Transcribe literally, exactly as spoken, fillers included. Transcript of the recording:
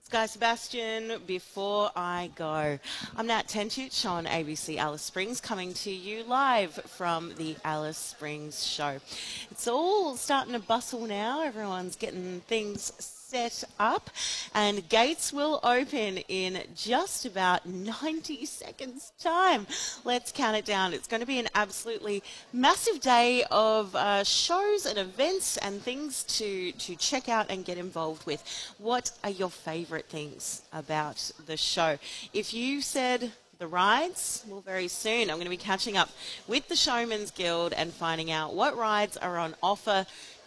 Guy Sebastian, before I go, I'm Nat Tentuch on A B C Alice Springs, coming to you live from the Alice Springs show. It's all starting to bustle now. Everyone's getting things set up, and gates will open in just about ninety seconds time. Let's count it down. It's going to be an absolutely massive day of uh, shows and events and things to to check out and get involved with. What are your favorite things about the show? If you said the rides, well, very soon I'm going to be catching up with the Showman's Guild and finding out what rides are on offer